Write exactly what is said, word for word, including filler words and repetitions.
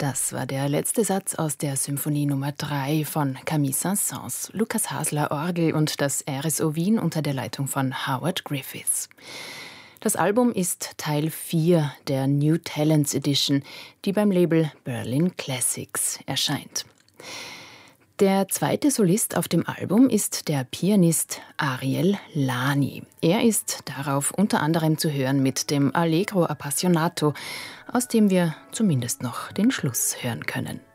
Das war der letzte Satz aus der Symphonie Nummer drei von Camille Saint-Saëns, Lukas Hasler Orgel und das R S O Wien unter der Leitung von Howard Griffiths. Das Album ist Teil vier der New Talents Edition, die beim Label Berlin Classics erscheint. Der zweite Solist auf dem Album ist der Pianist Ariel Lani. Er ist darauf unter anderem zu hören mit dem Allegro Appassionato, aus dem wir zumindest noch den Schluss hören können.